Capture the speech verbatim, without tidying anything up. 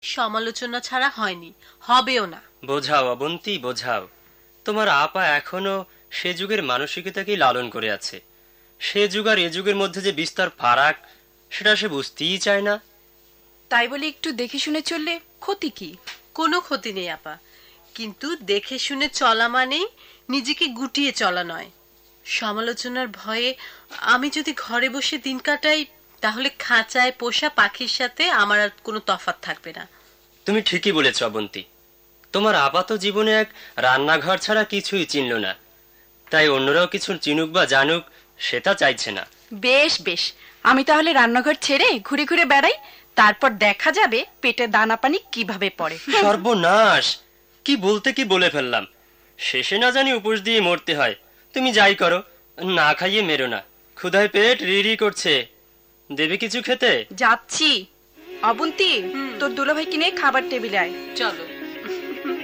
সমালোচনা ছাড়া হয়নি, হবেও না। বোঝাও অবন্তী, বোঝাও। তোমার আপা এখনো সে যুগের মানসিকতাকেই লালন করে আছে। সে যুগ আর এ যুগের মধ্যে যে বিস্তর ফারাক, সেটা সে বুঝতেই চায় না। তাই বলে একটু দেখে শুনে চললে ক্ষতি কি? কোনো ক্ষতি নেই আপা, কিন্তু দেখে শুনে চলা মানেই নিজেকে গুটিয়ে চলা নয়। সমালোচনার ভয়ে আমি যদি ঘরে বসে দিন কাটাই, তাহলে খাঁচায় পোষা পাখির সাথে আমার আর কোনো তফাৎ থাকবে না। তুমি ঠিকই বলেছ অবন্তী। তোমার আপা তো জীবনে এক রান্নাঘর ছাড়া কিছুই চিনল না, তাই অন্যরাও কিছু চিনুক বা জানুক সেটা চাইছে না। বেশ বেশ, আমি তাহলে রান্নাঘর ছেড়ে ঘুরে ঘুরে বেড়াই, তারপর দেখা যাবে পেটে দানা পানি কিভাবে পড়ে। সর্বনাশ, কি বলতে কি বলে ফেললাম। শেষে না জানি উপোস দিয়ে মরতে হয়। তুমি যাই করো, না খাইয়ে মেরো না। ক্ষুধায় পেট রিরি করছে, দেবে কিছু খেতে? যাচ্ছি। অবন্তী, তোর দুলাভাইকে নিয়ে খাবার টেবিলে আয়। চলো।